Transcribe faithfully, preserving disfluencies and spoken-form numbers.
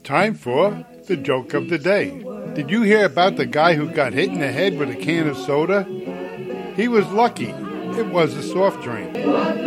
Time for the joke of the day. Did you hear about the guy who got hit in the head with a can of soda? He was lucky. It was a soft drink.